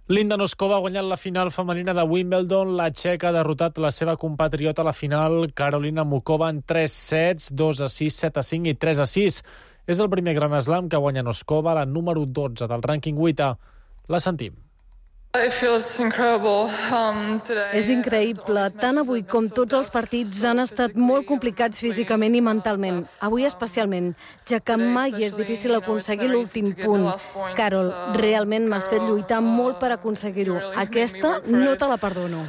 Linda Noskova ha guanyat la final femenina de Wimbledon. La txeca ha derrotat la seva compatriota a la final, Karolina Muchova, en 3 sets, 2-6, 7-5 i 3-6. És el primer Grand Slam que guanya Noskova, la número 12 del rànquing WTA. La sentim. És increïble. Tant avui com tots els partits han estat molt complicats físicament i mentalment. Avui especialment, ja que mai és difícil aconseguir l'últim punt. Carol, realment m'has fet lluitar molt per aconseguir-ho. Aquesta no te la perdono.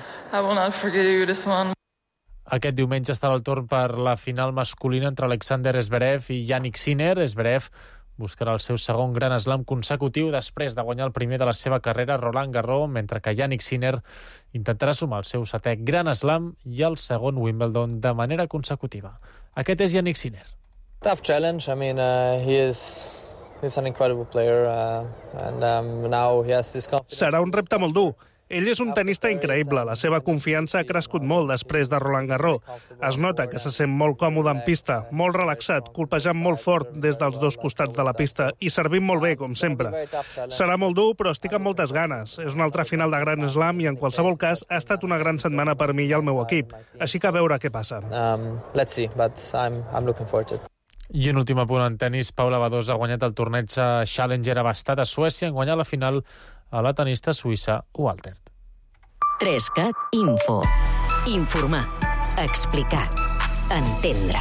Aquest diumenge estarà el torn per la final masculina entre Alexander Zverev i Jannik Sinner. Zverev buscarà el seu segon Grand Slam consecutiu després de guanyar el primer de la seva carrera, Roland Garros, mentre que Jannik Sinner intentarà sumar el seu 7è Grand Slam i el segon Wimbledon de manera consecutiva. Aquest és Jannik Sinner. Tough challenge. I mean, he's an incredible player, and now he has this confidence. Serà un repte molt dur. Ell és un tenista increïble. La seva confiança ha crescut molt després de Roland Garros. Es nota que se sent molt còmode en pista, molt relaxat, colpejant molt fort des dels dos costats de la pista i servint molt bé, com sempre. Serà molt dur, però estic amb moltes ganes. És una altra final de Grand Slam i, en qualsevol cas, ha estat una gran setmana per mi i el meu equip. Així que a veure què passa. Let's see, but I'm looking forward to it. I un últim apunt en tenis. Paula Badosa ha guanyat el torneig Challenger a Bastad, a Suècia, en guanyar la final a la tenista suïssa Waltert. 3CAT Info. Informar. Explicar. Entendre.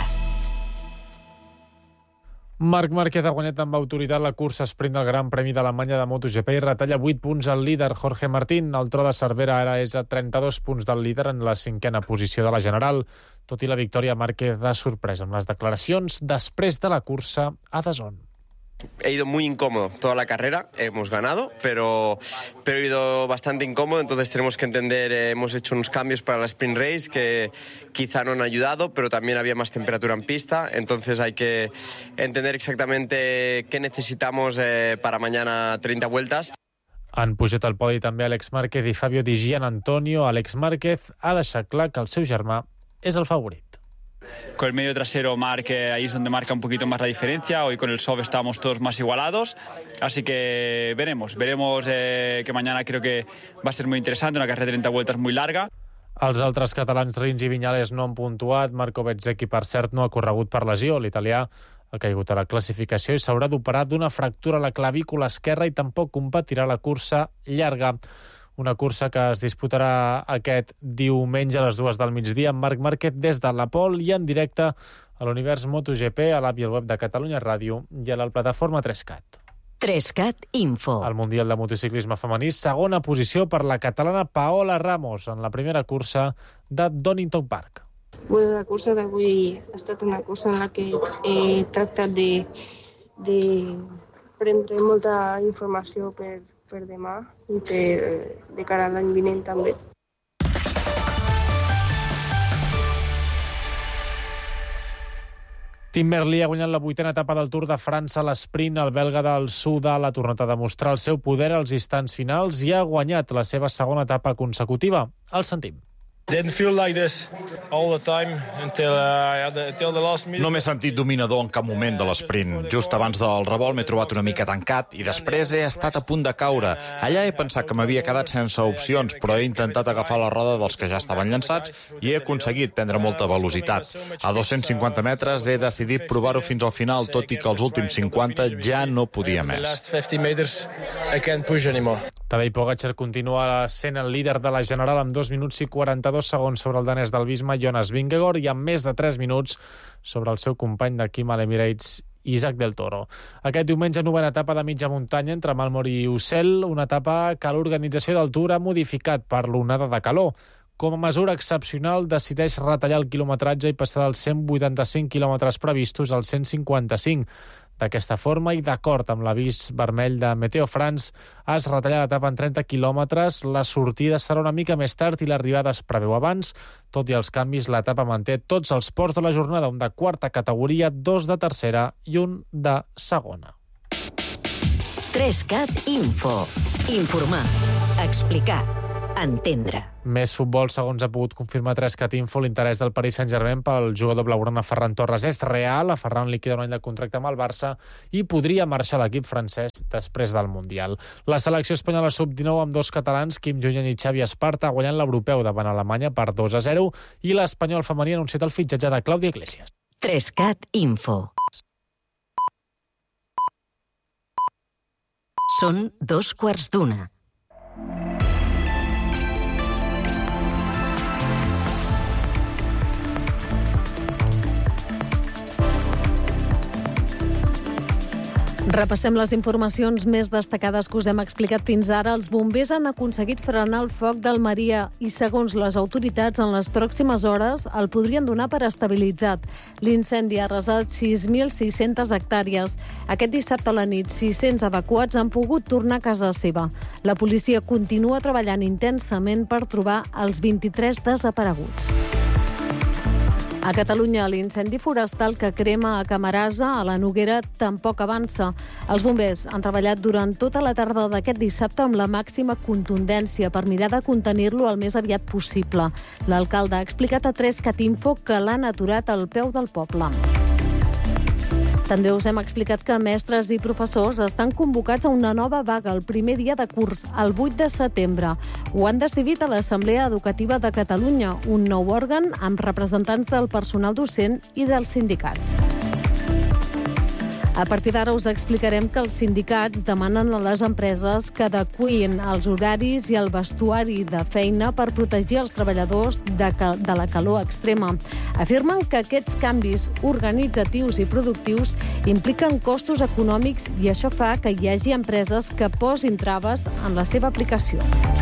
Marc Márquez ha guanyat amb autoritat la cursa sprint del Gran Premi d'Alemanya de MotoGP i retalla 8 punts al líder Jorge Martín. El tro de Cervera ara és a 32 punts del líder en la 5a posició de la general. Tot i la victòria, Márquez ha sorprès amb les declaracions després de la cursa a DAZN. He ido muy incómodo toda la carrera, hemos ganado, pero he ido bastante incómodo, entonces tenemos que entender, hemos hecho unos cambios para la sprint race que quizá no han ayudado, pero también había más temperatura en pista, entonces hay que entender exactamente qué necesitamos para mañana 30 vueltas. Han pujat al podi també Àlex Márquez i Fabio Di Gianantonio. Àlex Márquez ha deixat clar que el seu germà és el favorit. Con el medio trasero Marc, ahí es donde marca un poquito más la diferencia. Hoy con el soft estamos todos más igualados, así que veremos que mañana creo que va a ser muy interesante, una carrera de 30 vueltas muy larga. Els altres catalans, Rins i Viñales, no han puntuat. Marco Bezzecchi, per cert, no ha corregut per lesió. L'italià ha caigut a la classificació i s'haurà d'operar d'una fractura a la clavícula esquerra i tampoc competirà la cursa llarga. Una cursa que es disputarà aquest diumenge a les 2 del migdia amb Marc Márquez des de la Pol i en directe a l'Univers MotoGP, a l'app i al web de Catalunya Ràdio i a la plataforma 3CAT. 3CAT Info. Al Mundial de Motociclisme Femení, segona posició per la catalana Paola Ramos en la primera cursa de Donington Park. Bueno, la cursa d'avui ha estat una cursa en la que he tractat de prendre molta informació per demà i de cara a l'any vinent també. Tim Merlier ha guanyat la 8a etapa del Tour de França a l'esprint. El belga del Soudal ha tornat a demostrar el seu poder als instants finals i ha guanyat la seva segona etapa consecutiva. El sentim. No m'he sentit dominador en cap moment de l'esprint. Just abans del revolt m'he trobat una mica tancat i després he estat a punt de caure. Allà he pensat que m'havia quedat sense opcions, però he intentat agafar la roda dels que ja estaven llançats i he aconseguit prendre molta velocitat. A 250 metres he decidit provar-ho fins al final, tot i que els últims 50 ja no podia més. Tadej Pogačar continua sent el líder de la general amb 2 minuts i 42 segons sobre el danès del Visma, Jonas Vingegaard, i amb més de 3 minuts sobre el seu company d'equip a l'Emirates, Isaac del Toro. Aquest diumenge, 9a etapa de mitja muntanya entre Malmort i Ussel, una etapa que l'organització del Tour ha modificat per l'onada de calor. Com a mesura excepcional, decideix retallar el quilometratge i passar dels 185 quilòmetres previstos als 155. D'aquesta forma i d'acord amb l'avís vermell de Meteo France, es retalla l'etapa en 30 quilòmetres, la sortida serà una mica més tard i l'arribada es preveu abans. Tot i els canvis, l'etapa manté tots els ports de la jornada, un de quarta categoria, 2 de tercera i un de segona. 3CAT Info. Informar. Explicar. Entendre. Més futbol, segons ha pogut confirmar 3cat Info, l'interès del Paris Saint-Germain pel jugador blaugrana Ferran Torres és real. A Ferran liquida un any de contracte amb el Barça i podria marxar a l'equip francès després del Mundial. La selecció espanyola sub-19 amb 2 catalans, Quim Junyent i Xavi Esparta, guanyant l'europeu davant Alemanya per 2-0, i l'espanyol femení ha anunciat el fitxatge de Clàudia Iglesias. 3cat Info. Són 2:15. Repassem les informacions més destacades que us hem explicat fins ara. Els bombers han aconseguit frenar el foc del Maria i, segons les autoritats, en les pròximes hores el podrien donar per estabilitzat. L'incendi ha arrasat 6.600 hectàrees. Aquest dissabte a la nit, 600 evacuats han pogut tornar a casa seva. La policia continua treballant intensament per trobar els 23 desapareguts. A Catalunya, l'incendi forestal que crema a Camarasa, a la Noguera, tampoc avança. Els bombers han treballat durant tota la tarda d'aquest dissabte amb la màxima contundència per mirar de contenir-lo el més aviat possible. L'alcalde ha explicat a 3cat Info que l'han aturat al peu del poble. També us hem explicat que mestres i professors estan convocats a una nova vaga el primer dia de curs, el 8 de setembre. Ho han decidit a l'Assemblea Educativa de Catalunya, un nou òrgan amb representants del personal docent i dels sindicats. A partir d'ara us explicarem que els sindicats demanen a les empreses que adeqüin els horaris i el vestuari de feina per protegir els treballadors de la calor extrema. Afirmen que aquests canvis organitzatius i productius impliquen costos econòmics i això fa que hi hagi empreses que posin traves en la seva aplicació.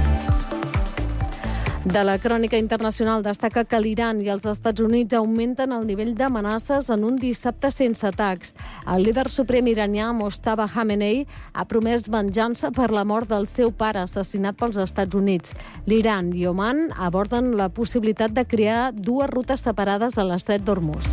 De la crònica internacional destaca que l'Iran i els Estats Units augmenten el nivell d'amenaces en un dissabte sense atacs. El líder suprem iranià Mojtaba Khamenei ha promès venjança per la mort del seu pare assassinat pels Estats Units. L'Iran i Oman aborden la possibilitat de crear 2 rutes separades a l'estret d'Hormuz.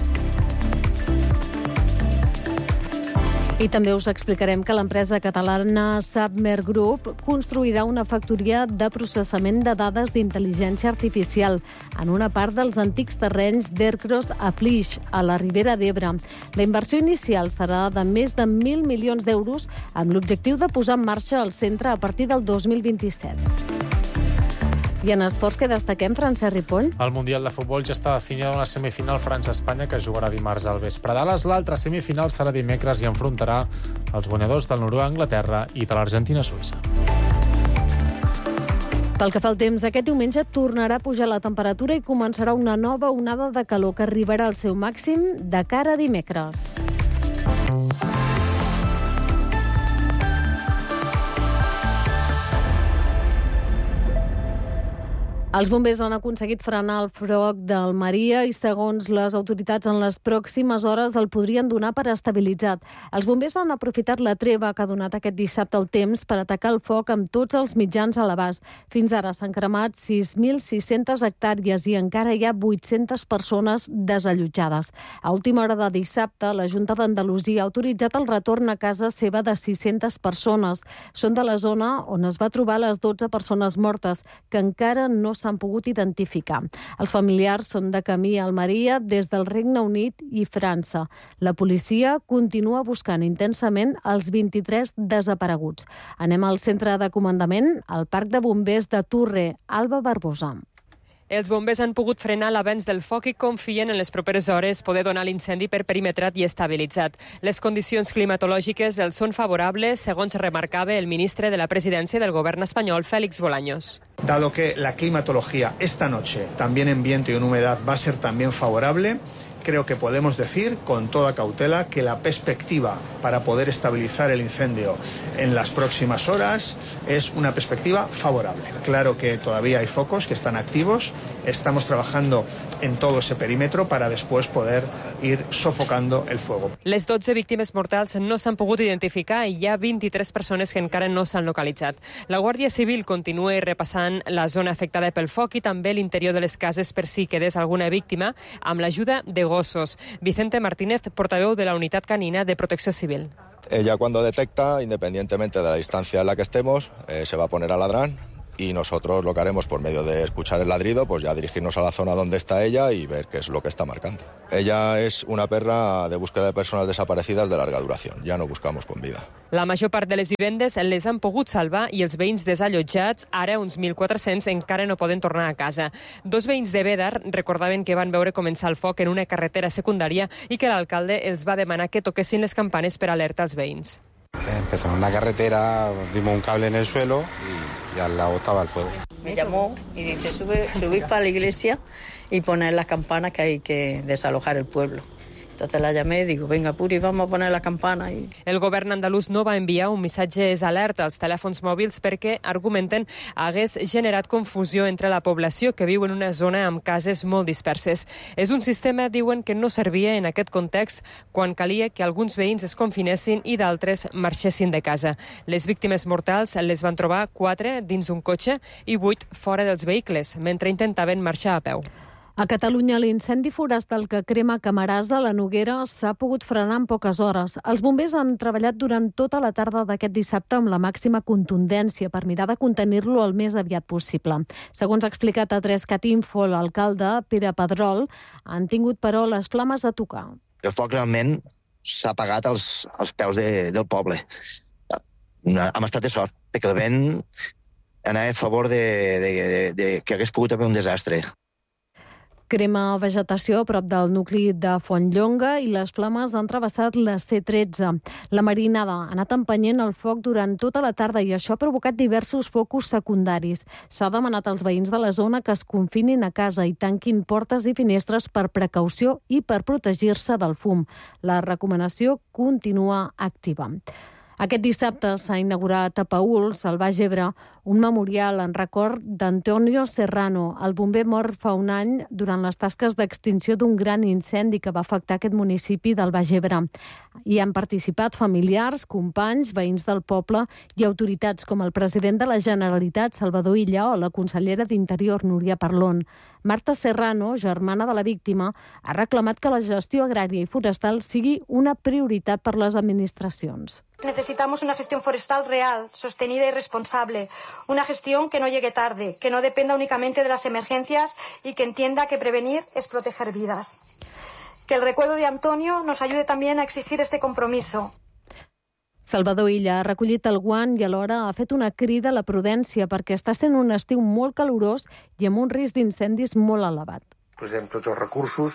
I també us explicarem que l'empresa catalana Submer Group construirà una factoria de processament de dades d'intel·ligència artificial en una part dels antics terrenys d'Aircross a Flix, a la Ribera d'Ebre. La inversió inicial serà de més de 1.000 milions d'euros amb l'objectiu de posar en marxa el centre a partir del 2027. I en esports que destaquem, Francesc Ripoll? El Mundial de Futbol ja està definida una semifinal França-Espanya que jugarà dimarts al vespre. L'altra semifinal serà dimecres i enfrontarà els guanyadors del Noruega-Anglaterra i de l'Argentina-Suïssa. Pel que fa al temps, aquest diumenge tornarà a pujar la temperatura i començarà una nova onada de calor que arribarà al seu màxim de cara a dimecres. Els bombers han aconseguit frenar el foc del Maria i, segons les autoritats, en les pròximes hores el podrien donar per estabilitzat. Els bombers han aprofitat la treva que ha donat aquest dissabte el temps per atacar el foc amb tots els mitjans a l'abast. Fins ara s'han cremat 6.600 hectàrees i encara hi ha 800 persones desallotjades. A última hora de dissabte, la Junta d'Andalusia ha autoritzat el retorn a casa seva de 600 persones. Són de la zona on es va trobar les 12 persones mortes, que encara no s'han pogut identificar. Els familiars són de camí a Almeria des del Regne Unit i França. La policia continua buscant intensament els 23 desapareguts. Anem al centre de comandament, al Parc de Bombers de Turre, Alba Barbosa. Els bombers han pogut frenar l'avenç del foc i confien en les properes hores poder donar l'incendi per perimetrat i estabilitzat. Les condicions climatològiques els són favorables, segons remarcava el ministre de la Presidència del Govern espanyol, Félix Bolaños. Dado que la climatología esta noche, también en viento y en humedad, va a ser también favorable, creo que podemos decir con toda cautela que la perspectiva para poder estabilizar el incendio en las próximas horas es una perspectiva favorable. Claro que todavía hay focos que están activos, estamos trabajando en todo ese perímetro para después poder ir sofocando el fuego. Les 12 víctimes mortals no s'han pogut identificar i hi ha 23 persones que encara no s'han localitzat. La Guàrdia Civil continua repassant la zona afectada pel foc i també l'interior de les cases per si quedés alguna víctima amb l'ajuda de gossos. Vicente Martínez, portaveu de la Unitat Canina de Protecció Civil. Ella cuando detecta, independientemente de la distancia en la que estemos, se va a poner a ladrar y nosotros lo que haremos por medio de escuchar el ladrido, pues ya dirigirnos a la zona donde está ella y ver qué es lo que está marcando. Ella es una perra de búsqueda de personas desaparecidas de larga duración, ya no buscamos con vida. La major part de les vivendes les han pogut salvar i els veïns desallotjats, ara uns 1.400, encara no poden tornar a casa. 2 veïns de Bédar recordaven que van veure començar el foc en una carretera secundària i que l'alcalde els va demanar que toquessin les campanes per alertar els veïns. Empezó en la carretera, vimos un cable en el suelo y al lado estaba el fuego. Me llamó y dice, subid para la iglesia y poner las campanas que hay que desalojar el pueblo. Entonces la llamé y digo, venga, Puri, vamos a poner la campana. El govern andalús no va enviar un missatge alerta als telèfons mòbils perquè, argumenten, hagués generat confusió entre la població que viu en una zona amb cases molt disperses. És un sistema, diuen, que no servia en aquest context quan calia que alguns veïns es confinessin i d'altres marxessin de casa. Les víctimes mortals les van trobar 4 dins un cotxe i 8 fora dels vehicles, mentre intentaven marxar a peu. A Catalunya, l'incendi forestal que crema Camarasa, la Noguera, s'ha pogut frenar en poques hores. Els bombers han treballat durant tota la tarda d'aquest dissabte amb la màxima contundència per mirar de contenir-lo el més aviat possible. Segons ha explicat a 3cat Info, l'alcalde, Pere Pedrol, han tingut, però, les flames a tocar. El foc realment s'ha apagat als peus del poble. Hem estat de sort, perquè el vent anava a favor de que hagués pogut haver un desastre. Crema vegetació a prop del nucli de Fontlonga i les flames han travessat la C13. La marinada ha anat empenyent el foc durant tota la tarda i això ha provocat diversos focus secundaris. S'ha demanat als veïns de la zona que es confinin a casa i tanquin portes i finestres per precaució i per protegir-se del fum. La recomanació continua activa. Aquest dissabte s'ha inaugurat a Paüls, al Baix Ebre, un memorial en record d'Antonio Serrano, el bomber mort fa un any durant les tasques d'extinció d'un gran incendi que va afectar aquest municipi del Baix Ebre. Hi han participat familiars, companys, veïns del poble i autoritats com el president de la Generalitat, Salvador Illa, o la consellera d'Interior, Núria Parlon. Marta Serrano, germana de la víctima, ha reclamat que la gestió agrària i forestal sigui una prioritat per les administracions. Necesitamos una gestión forestal real, sostenida y responsable. Una gestión que no llegue tarde, que no dependa únicamente de las emergencias y que entienda que prevenir es proteger vidas. Que el recuerdo de Antonio nos ayude también a exigir este compromiso. Salvador Illa ha recollit el guant i alhora ha fet una crida a la prudència perquè està sent un estiu molt calorós i amb un risc d'incendis molt elevat. Posem tots els recursos,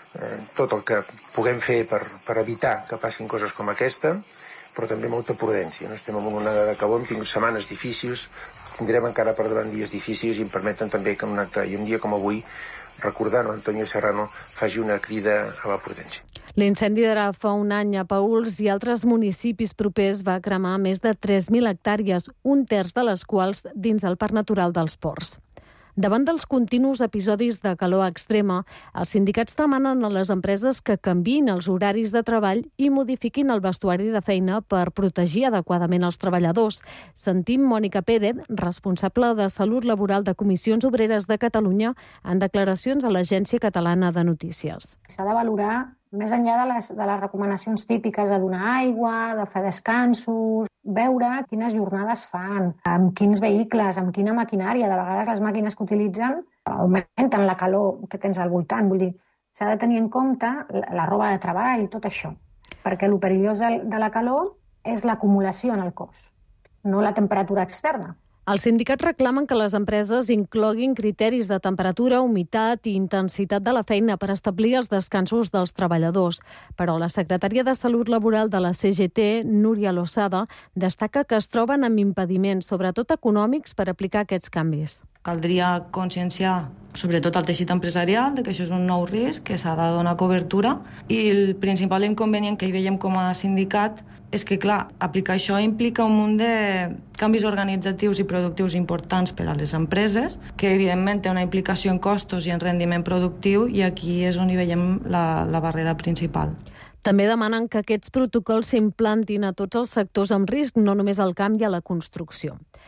tot el que puguem fer per evitar que passin coses com aquesta, però també molta prudència. No estem en una onada de calor, hem tingut setmanes difícils, tindrem encara per davant dies difícils i em permeten també que en un acte i un dia com avui, recordant Antonio Serrano, faci una crida a la prudència. L'incendi d'ara fa un any a Paüls i altres municipis propers va cremar més de 3.000 hectàrees, un terç de les quals dins el Parc Natural dels Ports. Davant dels continus episodis de calor extrema, els sindicats demanen a les empreses que canviïn els horaris de treball i modifiquin el vestuari de feina per protegir adequadament els treballadors. Sentim Mònica Pérez, responsable de Salut Laboral de Comissions Obreres de Catalunya, en declaracions a l'Agència Catalana de Notícies. S'ha de valorar, més enllà de les recomanacions típiques de donar aigua, de fer descansos, veure quines jornades fan, amb quins vehicles, amb quina maquinària. De vegades les màquines que utilitzen augmenten la calor que tens al voltant. Vull dir, s'ha de tenir en compte la roba de treball i tot això, perquè el perillós de la calor és l'acumulació en el cos, no la temperatura externa. Els sindicats reclamen que les empreses incloguin criteris de temperatura, humitat i intensitat de la feina per establir els descansos dels treballadors. Però la secretària de Salut Laboral de la CGT, Núria Losada, destaca que es troben amb impediments, sobretot econòmics, per aplicar aquests canvis. Caldria conscienciar sobretot el teixit empresarial de que això és un nou risc, que s'ha de donar cobertura, i el principal inconvenient que hi veiem com a sindicat és que, clar, aplicar això implica un munt de canvis organitzatius i productius importants per a les empreses, que evidentment té una implicació en costos i en rendiment productiu, i aquí és on hi veiem la barrera principal. També demanen que aquests protocols s'implantin a tots els sectors amb risc, no només al camp i a la construcció.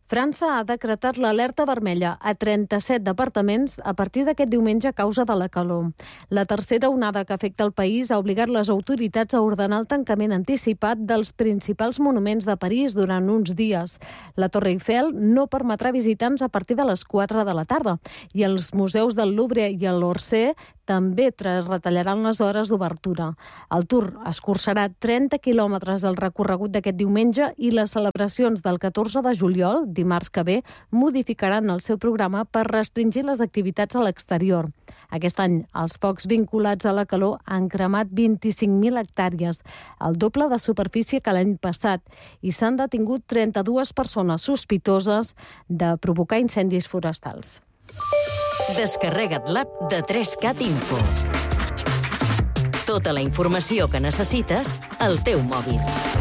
França ha decretat l'alerta vermella a 37 departaments a partir d'aquest diumenge a causa de la calor. La tercera onada que afecta el país ha obligat les autoritats a ordenar el tancament anticipat dels principals monuments de París durant uns dies. La Torre Eiffel no permetrà visitants a partir de les 4 de la tarda i els museus del Louvre i l'Orsay també retallaran les hores d'obertura. El Tour escurçarà 30 quilòmetres del recorregut d'aquest diumenge i les celebracions del 14 de juliol, dimarts que ve, modificaran el seu programa per restringir les activitats a l'exterior. Aquest any, els focs vinculats a la calor han cremat 25.000 hectàrees, el doble de superfície que l'any passat, i s'han detingut 32 persones sospitoses de provocar incendis forestals. Descarrega't l'app de 3CAT Info. Tota la informació que necessites al teu mòbil.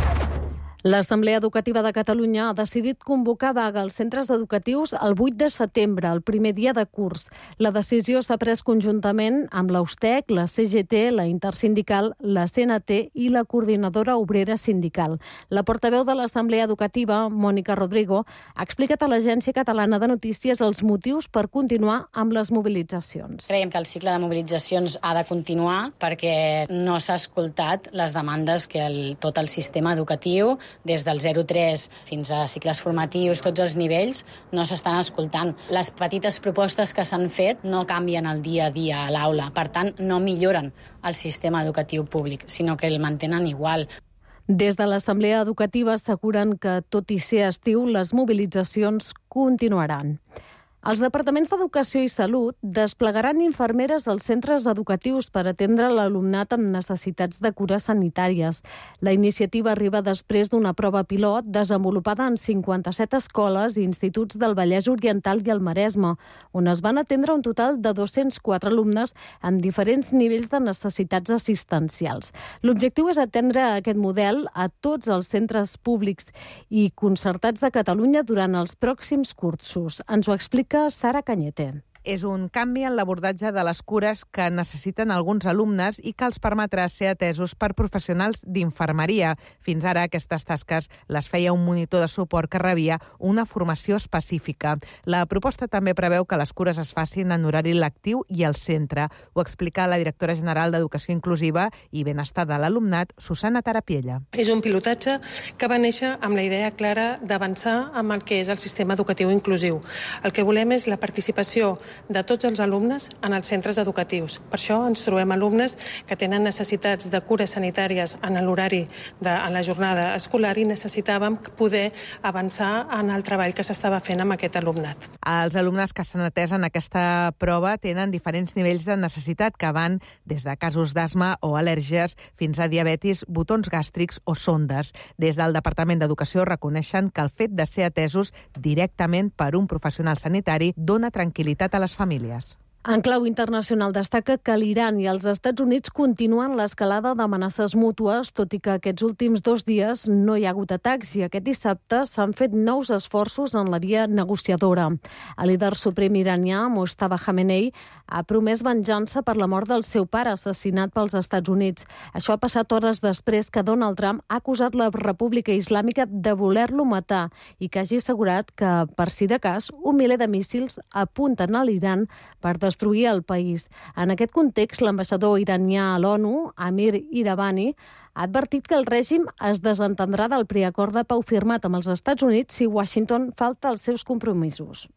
L'Assemblea Educativa de Catalunya ha decidit convocar vaga als centres educatius el 8 de setembre, el primer dia de curs. La decisió s'ha pres conjuntament amb l'Austec, la CGT, la Intersindical, la CNT i la Coordinadora Obrera Sindical. La portaveu de l'Assemblea Educativa, Mònica Rodrigo, ha explicat a l'Agència Catalana de Notícies els motius per continuar amb les mobilitzacions. Creiem que el cicle de mobilitzacions ha de continuar perquè no s'ha escoltat les demandes que tot el sistema educatiu, des del 0-3 fins a cicles formatius, tots els nivells, no s'estan escoltant. Les petites propostes que s'han fet no canvien el dia a dia a l'aula. Per tant, no milloren el sistema educatiu públic, sinó que el mantenen igual. Des de l'Assemblea Educativa asseguren que, tot i ser estiu, les mobilitzacions continuaran. Els departaments d'Educació i Salut desplegaran infermeres als centres educatius per atendre l'alumnat amb necessitats de cures sanitàries. La iniciativa arriba després d'una prova pilot desenvolupada en 57 escoles i instituts del Vallès Oriental i el Maresme, on es van atendre un total de 204 alumnes amb diferents nivells de necessitats assistencials. L'objectiu és atendre aquest model a tots els centres públics i concertats de Catalunya durant els pròxims cursos. Ens ho explica Sara Cañete. És un canvi en l'abordatge de les cures que necessiten alguns alumnes i que els permetrà ser atesos per professionals d'infermeria. Fins ara aquestes tasques les feia un monitor de suport que rebia una formació específica. La proposta també preveu que les cures es facin en horari lectiu i al centre. Ho explica la directora general d'Educació Inclusiva i Benestar de l'Alumnat, Susana Tarapiella. És un pilotatge que va néixer amb la idea clara d'avançar amb el que és el sistema educatiu inclusiu. El que volem és la participació de tots els alumnes en els centres educatius. Per això ens trobem alumnes que tenen necessitats de cures sanitàries en l'horari en la jornada escolar i necessitàvem poder avançar en el treball que s'estava fent amb aquest alumnat. Els alumnes que s'han atès en aquesta prova tenen diferents nivells de necessitat que van des de casos d'asma o al·lèrgies fins a diabetis, botons gàstrics o sondes. Des del Departament d'Educació reconeixen que el fet de ser atesos directament per un professional sanitari dona tranquil·litat a les famílies. En clau internacional destaca que l'Iran i els Estats Units continuen l'escalada d'amenaces mútues, tot i que aquests últims 2 dies no hi ha hagut atacs i aquest dissabte s'han fet nous esforços en la via negociadora. El líder suprem iranià, Mojtaba Khamenei, ha promès venjança per la mort del seu pare, assassinat pels Estats Units. Això ha passat hores després que Donald Trump ha acusat la República Islàmica de voler-lo matar i que hagi assegurat que, per si de cas, un miler de míssils apunten a l'Iran per destruir el país. En aquest context, l'ambaixador iranià a l'ONU, Amir Iravani, ha advertit que el règim es desentendrà del preacord de pau firmat amb els Estats Units si Washington falta als seus compromisos.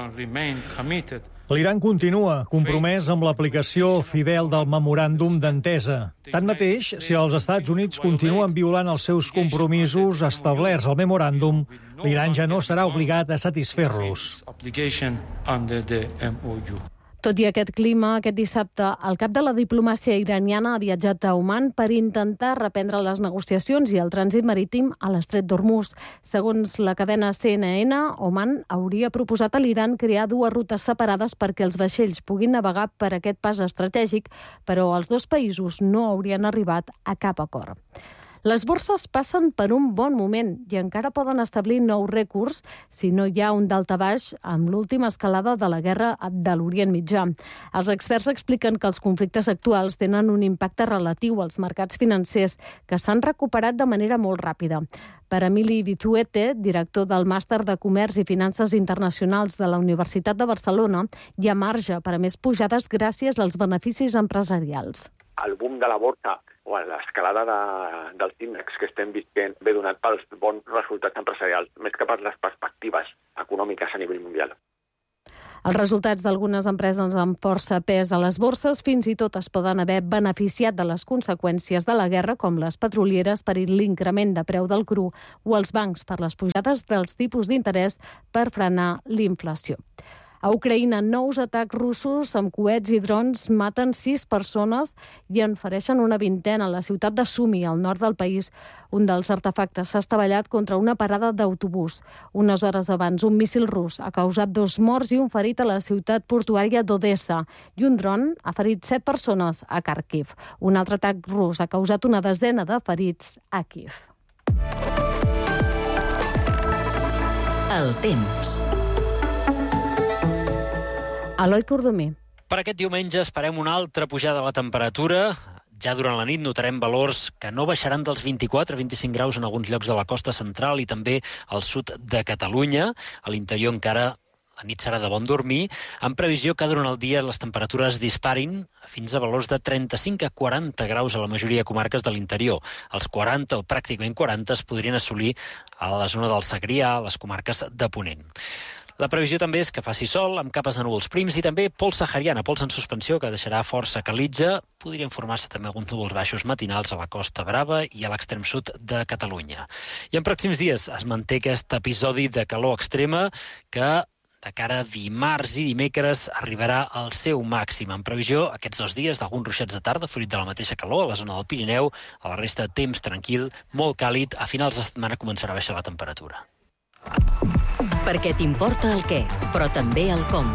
L'Iran continua compromès amb l'aplicació fidel del memoràndum d'entesa. Tanmateix, si els Estats Units continuen violant els seus compromisos establerts al memoràndum, l'Iran ja no serà obligat a satisfer-los. Tot i aquest clima, aquest dissabte, el cap de la diplomàcia iraniana ha viatjat a Oman per intentar reprendre les negociacions i el trànsit marítim a l'estret d'Hormuz. Segons la cadena CNN, Oman hauria proposat a l'Iran crear 2 rutes separades perquè els vaixells puguin navegar per aquest pas estratègic, però els 2 països no haurien arribat a cap acord. Les borses passen per un bon moment i encara poden establir nous rècords si no hi ha un daltabaix amb l'última escalada de la guerra de l'Orient Mitjà. Els experts expliquen que els conflictes actuals tenen un impacte relatiu als mercats financers que s'han recuperat de manera molt ràpida. Per Emili Vizuete, director del Màster de Comerç i Finances Internacionals de la Universitat de Barcelona, hi ha marge per a més pujades gràcies als beneficis empresarials. El boom de la borsa o l'escalada dels índexs que estem visquent ve donat pels bons resultats empresarials, més que per les perspectives econòmiques a nivell mundial. Els resultats d'algunes empreses amb força pes a les borses fins i tot es poden haver beneficiat de les conseqüències de la guerra, com les petrolieres per l'increment de preu del cru o els bancs per les pujades dels tipus d'interès per frenar l'inflació. A Ucraïna, nous atacs russos amb coets i drons maten 6 persones i en fereixen una vintena a la ciutat de Sumi, al nord del país. Un dels artefactes s'ha estavellat contra una parada d'autobús. Unes hores abans, un míssil rus ha causat 2 morts i un ferit a la ciutat portuària d'Odessa i un dron ha ferit 7 persones a Kharkiv. Un altre atac rus ha causat una desena de ferits a Kiev. El temps. Eloi Cordomí. Per aquest diumenge esperem una altra pujada de la temperatura. Ja durant la nit notarem valors que no baixaran dels 24-25 graus en alguns llocs de la costa central i també al sud de Catalunya. A l'interior encara la nit serà de bon dormir, amb previsió que durant el dia les temperatures disparin fins a valors de 35 a 40 graus a la majoria de comarques de l'interior. Els 40 o pràcticament 40 es podrien assolir a la zona del Segrià, a les comarques de Ponent. La previsió també és que faci sol, amb capes de núvols prims i també pols sahariana, pols en suspensió, que deixarà força calitja. Podrien formar-se també alguns núvols baixos matinals a la Costa Brava i a l'extrem sud de Catalunya. I en pròxims dies es manté aquest episodi de calor extrema que de cara a dimarts i dimecres arribarà al seu màxim. En previsió, aquests 2 dies d'alguns ruixats de tarda, fruit de la mateixa calor a la zona del Pirineu, a la resta temps tranquil, molt càlid. A finals de setmana començarà a baixar la temperatura. Perquè t'importa el què, però també el com.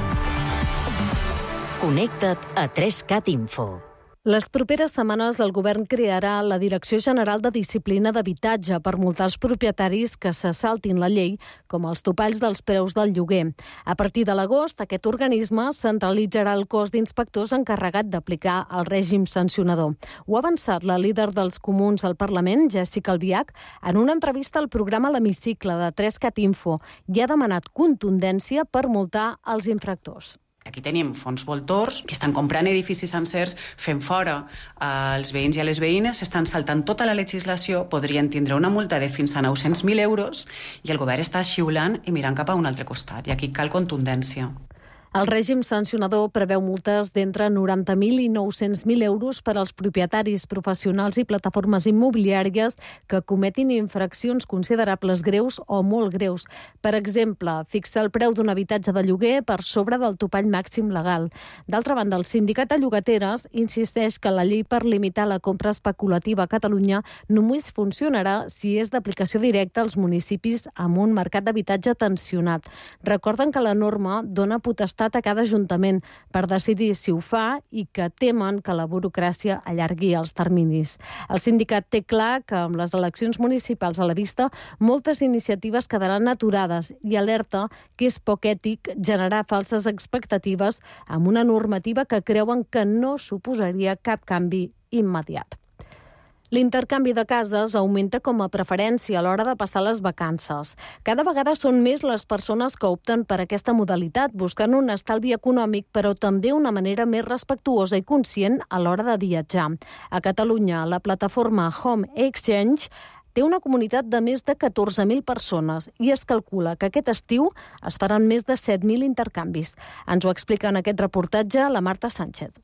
Connecta't a 3CAT Info. Les properes setmanes el govern crearà la Direcció General de Disciplina d'Habitatge per multar els propietaris que se saltin la llei, com els topalls dels preus del lloguer. A partir de l'agost, aquest organisme centralitzarà el cos d'inspectors encarregat d'aplicar el règim sancionador. Ho ha avançat la líder dels Comuns al Parlament, Jessica Albiach, en una entrevista al programa L'Hemicicle de 3CAT Info, i ha demanat contundència per multar els infractors. Aquí tenim fons voltors que estan comprant edificis sencers, fent fora els veïns i a les veïnes, estan saltant tota la legislació, podrien tindre una multa de fins a 900.000 euros i el govern està xiulant i mirant cap a un altre costat. I aquí cal contundència. El règim sancionador preveu multes d'entre 90.000 i 900.000 euros per als propietaris professionals i plataformes immobiliàries que cometin infraccions considerables greus o molt greus. Per exemple, fixar el preu d'un habitatge de lloguer per sobre del topall màxim legal. D'altra banda, el sindicat de llogateres insisteix que la llei per limitar la compra especulativa a Catalunya només funcionarà si és d'aplicació directa als municipis amb un mercat d'habitatge tensionat. Recorden que la norma dona potestat a cada ajuntament per decidir si ho fa i que temen que la burocràcia allargui els terminis. El sindicat té clar que amb les eleccions municipals a la vista moltes iniciatives quedaran aturades i alerta que és poc ètic generar falses expectatives amb una normativa que creuen que no suposaria cap canvi immediat. L'intercanvi de cases augmenta com a preferència a l'hora de passar les vacances. Cada vegada són més les persones que opten per aquesta modalitat, buscant un estalvi econòmic, però també una manera més respectuosa i conscient a l'hora de viatjar. A Catalunya, la plataforma Home Exchange té una comunitat de més de 14.000 persones i es calcula que aquest estiu es faran més de 7.000 intercanvis. Ens ho explica en aquest reportatge la Marta Sánchez.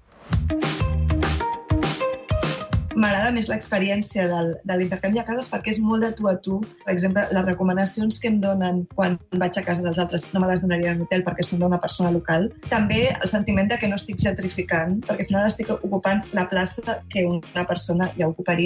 M'agrada més l'experiència de l'intercanvi de cases perquè és molt de tu a tu. Per exemple, les recomanacions que em donen quan vaig a casa dels altres no me les donaria en hotel perquè són d'una persona local. També el sentiment de que no estic gentrificant, perquè al final estic ocupant la plaça que una persona ja ocuparia.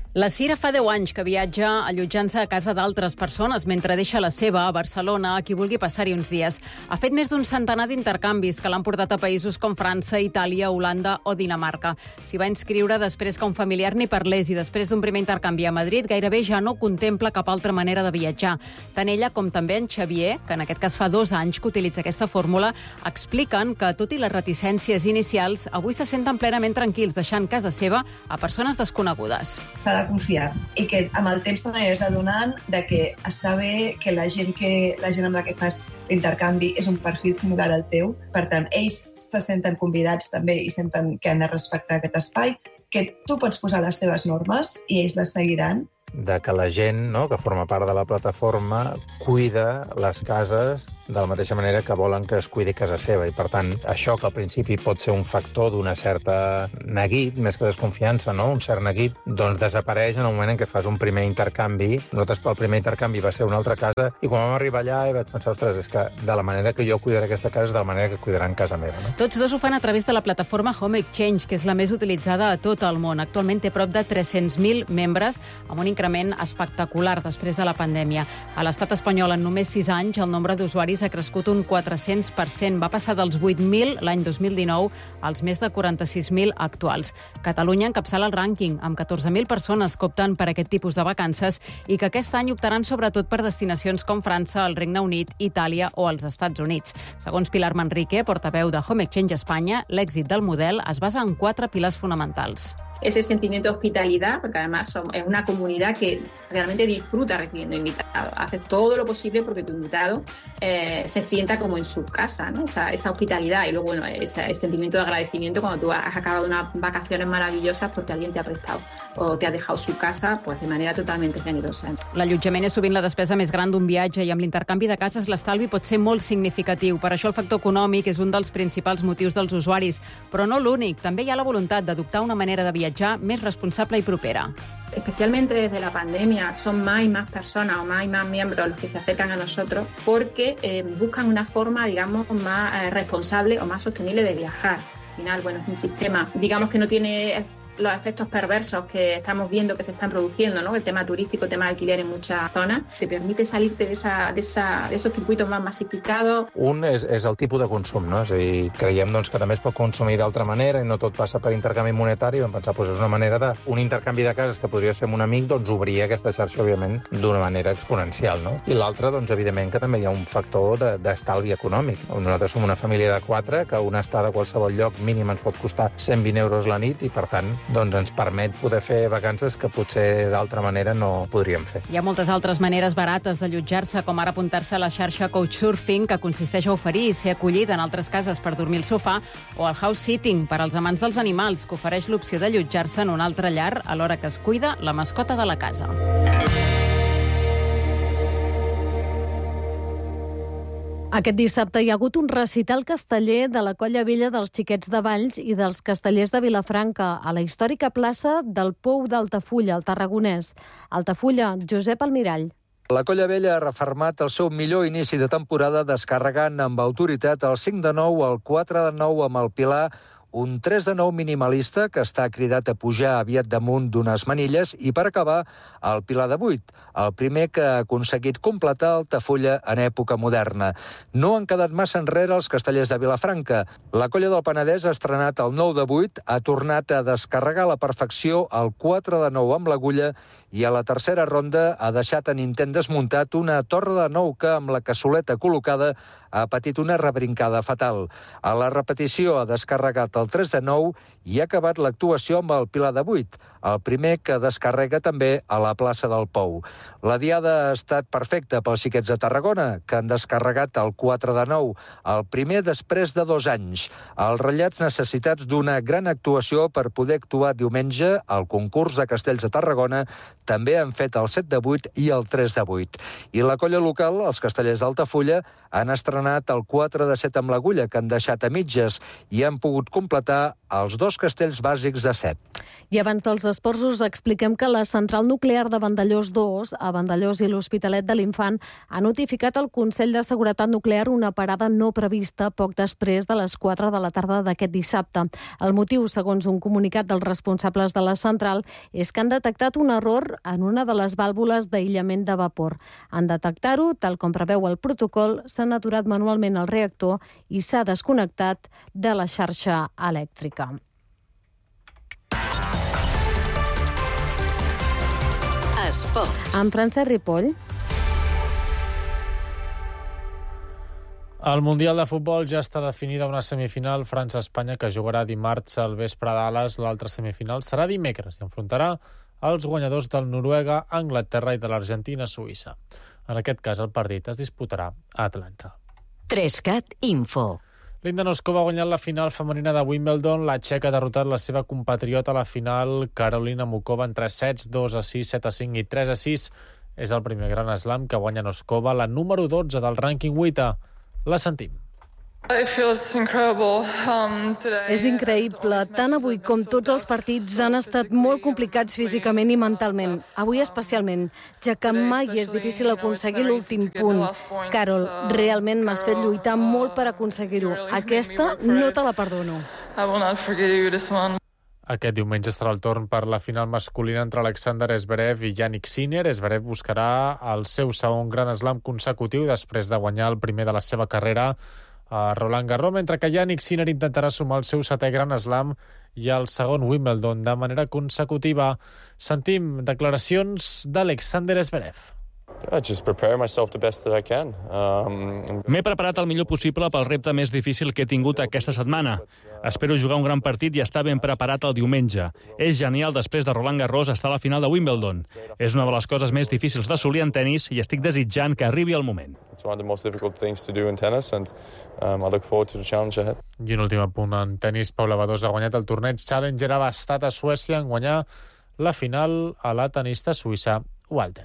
La Cira fa 10 anys que viatja allotjant-se a casa d'altres persones mentre deixa la seva a Barcelona a qui vulgui passar-hi uns dies. Ha fet més d'un centenar d'intercanvis que l'han portat a països com França, Itàlia, Holanda o Dinamarca. S'hi va inscriure després que un familiar n'hi parlés i després d'un primer intercanvi a Madrid gairebé ja no contempla cap altra manera de viatjar. Tant ella com també en Xavier, que en aquest cas fa 2 anys que utilitza aquesta fórmula, expliquen que, tot i les reticències inicials, avui se senten plenament tranquils deixant casa seva a persones desconegudes. S'ha de confiar i que amb el temps t'aniràs adonant de que està bé que la gent amb la que fas l'intercanvi és un perfil similar al teu. Per tant, ells se senten convidats també i senten que han de respectar aquest espai, que tu pots posar les teves normes i ells les seguiran. De que la gent, no, que forma part de la plataforma cuida les cases de la mateixa manera que volen que es cuidi casa seva. I, per tant, això que al principi pot ser un factor d'una certa neguit, més que desconfiança, no? Un cert neguit, doncs desapareix en el moment en què fas un primer intercanvi. Nosaltres, el primer intercanvi va ser una altra casa i quan vam arribar allà vaig pensar, ostres, és que de la manera que jo cuidaré aquesta casa és de la manera que cuidaran casa meva. No? Tots dos ho fan a través de la plataforma Home Exchange, que és la més utilitzada a tot el món. Actualment té prop de 300.000 membres, amb un increment espectacular després de la pandèmia. A l'estat espanyol, en només 6 anys, el nombre d'usuaris ha crescut un 400%. Va passar dels 8.000 l'any 2019 als més de 46.000 actuals. Catalunya encapçala el rànquing, amb 14.000 persones que opten per aquest tipus de vacances i que aquest any optaran sobretot per destinacions com França, el Regne Unit, Itàlia o els Estats Units. Segons Pilar Manrique, portaveu de Home Exchange Espanya, l'èxit del model es basa en 4 pilars fonamentals. Ese sentimiento de hospitalidad, porque además es una comunidad que realmente disfruta recibiendo invitados. Hace todo lo posible porque tu invitado se sienta como en su casa, ¿no? Esa hospitalidad y luego bueno, ese sentimiento de agradecimiento cuando tú has acabado unas vacaciones maravillosas porque alguien te ha prestado o te ha dejado su casa pues de manera totalmente generosa. L'allotjament és sovint la despesa més gran d'un viatge i amb l'intercanvi de cases l'estalvi pot ser molt significatiu. Per això el factor econòmic és un dels principals motius dels usuaris, però no l'únic. També hi ha la voluntat d'adoptar una manera de viatjar més responsable y propera. Especialmente desde la pandemia son más y más personas o más y más miembros los que se acercan a nosotros porque buscan una forma, digamos, más responsable o más sostenible de viajar. Al final, bueno, es un sistema, digamos, que no tiene los efectos perversos que estamos viendo que se están produciendo, ¿no? El tema turístico, el tema de alquiler en muchas zonas, te permite salirte de esos circuitos más masificados. Un és el tipus de consum, no? És a dir, creiem doncs, que també es pot consumir d'altra manera i no tot passa per intercanvi monetari. Vam pensar, doncs, és una manera d'un intercanvi de cases que podria ser amb un amic, doncs obrir aquesta xarxa, òbviament, d'una manera exponencial, no? I l'altre, doncs, evidentment, que també hi ha un factor d'estalvi econòmic. Nosaltres som una família de 4, que una estada a qualsevol lloc mínim ens pot costar 120 euros la nit i, per tant, doncs ens permet poder fer vacances que potser d'altra manera no podríem fer. Hi ha moltes altres maneres barates d'allotjar-se, com ara apuntar-se a la xarxa Couchsurfing, que consisteix a oferir i ser acollit en altres cases per dormir al sofà, o el house sitting, per als amants dels animals, que ofereix l'opció d'allotjar-se en un altre llar a l'hora que es cuida la mascota de la casa. Aquest dissabte hi ha hagut un recital casteller de la Colla Vella dels Xiquets de Valls i dels Castellers de Vilafranca, a la històrica plaça del Pou d'Altafulla, al Tarragonès. Altafulla, Josep Almirall. La Colla Vella ha refermat el seu millor inici de temporada descarregant amb autoritat el 5-9, el 4-9 amb el Pilar, un 3-9 minimalista que està cridat a pujar aviat damunt d'unes manilles i, per acabar, el Pilar de 8, el primer que ha aconseguit completar Altafulla en època moderna. No han quedat massa enrere els castellers de Vilafranca. La Colla del Penedès ha estrenat el 9 de 8, ha tornat a descarregar a la perfecció el 4-9 amb l'agulla i a la tercera ronda ha deixat en intent desmuntat una torre de 9 que, amb la cassoleta col·locada, ha patit una rebrincada fatal. A la repetició ha descarregat el 3-9 i ha acabat l'actuació amb el Pilar de 8, el primer que descarrega també a la plaça del Pou. La diada ha estat perfecta pels xiquets de Tarragona, que han descarregat el 4-9, el primer després de 2 anys. Els ratllats necessitats d'una gran actuació per poder actuar diumenge al concurs de Castells de Tarragona també han fet el 7 de 8 i el 3 de 8. I la colla local, els Castellers d'Altafulla, han estrenat el 4 de 7 amb l'Agulla, que han deixat a mitges, i han pogut completar els 2 castells bàsics de 7. I abans dels esports us expliquem que la central nuclear de Vandellòs 2, a Vandellòs i l'Hospitalet de l'Infant, ha notificat al Consell de Seguretat Nuclear una parada no prevista poc després de les 4 de la tarda d'aquest dissabte. El motiu, segons un comunicat dels responsables de la central, és que han detectat un error en una de les vàlvules d'aïllament de vapor. En detectar-ho, tal com preveu el protocol, s'han aturat manualment el reactor i s'ha desconnectat de la xarxa elèctrica. Esports. Amb Francesc Ripoll. Al Mundial de Futbol ja està definida una semifinal França-Espanya que jugarà dimarts al vespre a Dallas. L'altra semifinal serà dimecres i enfrontarà els guanyadors del Noruega, Anglaterra i de l'Argentina-Suïssa. En aquest cas, el partit es disputarà a Atlanta. 3CAT Info. Linda Noskova ha guanyat la final femenina de Wimbledon. La txeca ha derrotat la seva compatriota a la final, Karolina Mukova, en 3 sets, 2-6, 7-5 i 3-6. És el primer gran slam que guanya Noskova, la número 12 del rànquing 8. La sentim. És increïble. Tant avui com tots els partits han estat molt complicats físicament i mentalment. Avui especialment, ja que mai és difícil aconseguir l'últim punt. Carol, realment m'has fet lluitar molt per aconseguir-ho. Aquesta no te la perdono. Aquest diumenge estarà el torn per la final masculina entre Alexander Zverev i Jannik Sinner. Zverev buscarà el seu segon gran slam consecutiu després de guanyar el primer de la seva carrera a Roland Garros, mentre que Jannik Sinner intentarà sumar el seu 7è gran slam i el segon Wimbledon de manera consecutiva. Sentim declaracions d'Alexander Zverev. M'he preparat el millor possible pel repte més difícil que he tingut aquesta setmana. Espero jugar un gran partit i estar ben preparat el diumenge. És genial després de Roland Garros estar a la final de Wimbledon. És una de les coses més difícils d'assolir en tennis i estic desitjant que arribi el moment. I un últim apunt en tennis. Paula Badosa ha guanyat el torneig Challenger Abastat a Suècia en guanyar la final a la tenista suïssa Walter.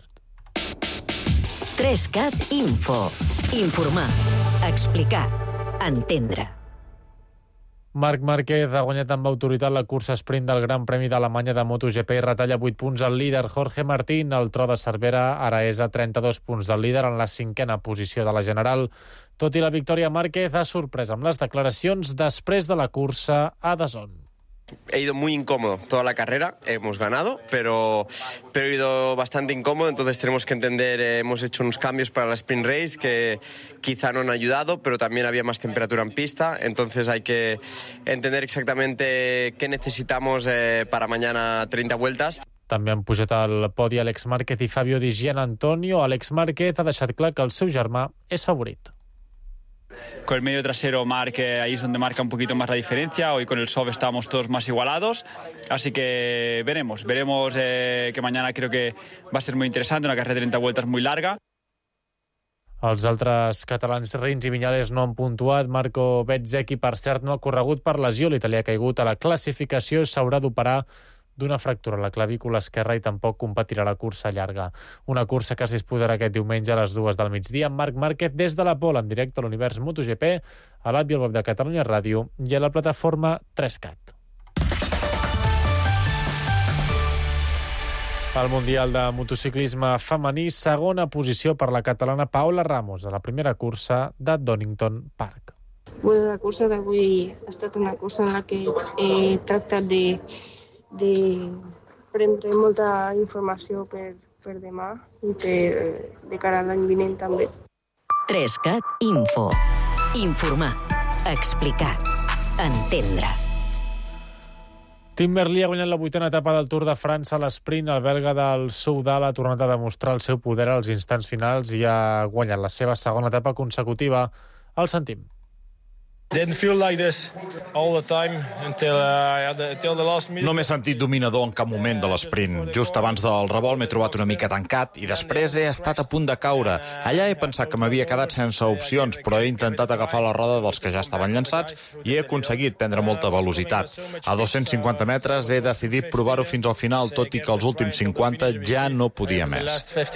3CAT Info. Informar, explicar, entendre. Marc Márquez ha guanyat amb autoritat la cursa sprint del Gran Premi d'Alemanya de MotoGP i retalla 8 punts al líder Jorge Martín. El tro de Cervera ara és a 32 punts del líder en la 5a posició de la general. Tot i la victòria, Márquez ha sorprès amb les declaracions després de la cursa a DAZN. He ido muy incómodo toda la carrera, hemos ganado, pero he ido bastante incómodo, entonces tenemos que entender, hemos hecho unos cambios para la sprint race que quizá no han ayudado, pero también había más temperatura en pista, entonces hay que entender exactamente qué necesitamos para mañana 30 vueltas. També han pujat al podi Àlex Márquez i Fabio Di Gianantonio. Àlex Márquez ha deixat clar que el seu germà és favorit. Con el medio trasero Marc, ahí es donde marca un poquito más la diferencia. Hoy con el soft estamos todos más igualados, así que veremos que mañana creo que va a ser muy interesante, una carrera de 30 vueltas muy larga. Els altres catalans Rins i Viñales no han puntuat. Marco Bezzecchi, per cert, no ha corregut per lesió. L'italià ha caigut a la classificació i s'haurà d'operar d'una fractura a la clavícula esquerra i tampoc competirà la cursa llarga. Una cursa que es disputarà aquest diumenge a les 2 del migdia amb Marc Márquez des de la Pol en directe a l'Univers MotoGP, a l'app i al web de Catalunya Ràdio i a la plataforma 3CAT. Al Mundial de Motociclisme Femení, segona posició per la catalana Paola Ramos a la primera cursa de Donington Park. Bueno, la cursa d'avui ha estat una cursa en la que he tractat de prendre molta informació per demà i de cara a l'any vinent també. 3CAT Info. Informar, explicar, entendre. Tim Merlier ha guanyat la 8a etapa del Tour de França a l'esprint. El belga del Soudal ha tornat a demostrar el seu poder als instants finals i ha guanyat la seva segona etapa consecutiva. El sentim. No m'he sentit dominador en cap moment de l'esprint. Just abans del revolt m'he trobat una mica tancat i després he estat a punt de caure. Allà he pensat que m'havia quedat sense opcions, però he intentat agafar la roda dels que ja estaven llançats i he aconseguit prendre molta velocitat. A 250 metres he decidit provar-ho fins al final, tot i que els últims 50 ja no podia més.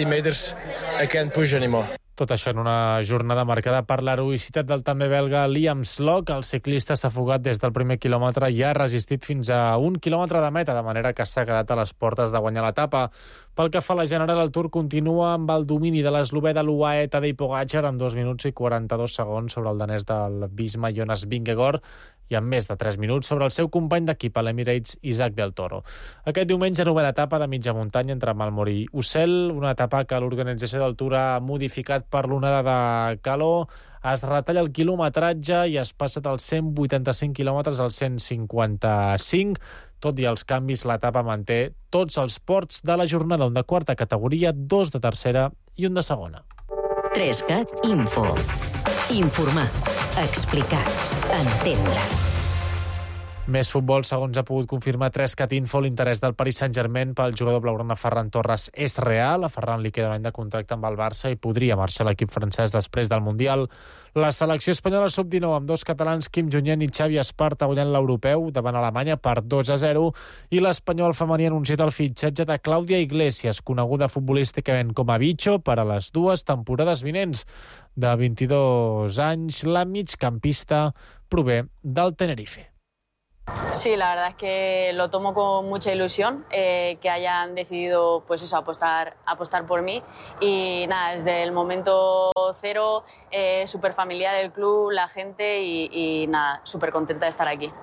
Tot això en una jornada marcada per l'heroïcitat del també belga Liam Slock. El ciclista s'ha fugat des del primer quilòmetre i ha resistit fins a 1 quilòmetre de meta, de manera que s'ha quedat a les portes de guanyar l'etapa. Pel que fa a la general, el Tour continua amb el domini de l'eslovè de l'UAE Tadej Pogačar amb 2 minuts i 42 segons sobre el danès del Visma Jonas Vingegaard i amb més de 3 minuts sobre el seu company d'equip a l'Emirates, Isaac Del Toro. Aquest diumenge, novena etapa de mitja muntanya entre Malmor i Ussel, una etapa que l'organització del Tour ha modificat per l'onada de calor. Es retalla el quilometratge i es passa dels 185 quilòmetres als 155. Tot i els canvis, l'etapa manté tots els ports de la jornada, un de quarta categoria, 2 de tercera i un de segona. 3CAT Info. Informar, explicar, entendre. Més futbol, segons ha pogut confirmar 3CAT Info, l'interès del Paris Saint-Germain pel jugador blaugrana Ferran Torres és real. A Ferran li queda un any de contracte amb el Barça i podria marxar a l'equip francès després del Mundial. La selecció espanyola sub-19 amb 2 catalans, Quim Junyent i Xavi Esparta, guanyant l'europeu davant Alemanya per 2-0, i l'espanyol femení ha anunciat el fitxatge de Clàudia Iglesias, coneguda futbolísticament com a Bicho, per a les 2 temporades vinents. De 22 anys, la migcampista prové del Tenerife. Sí, la verdad es que lo tomo con mucha ilusión, que hayan decidido pues eso, apostar por mí, y nada, desde el momento cero, súper familiar el club, la gente y nada, súper contenta de estar aquí.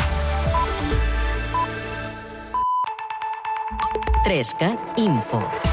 .3CAT Info.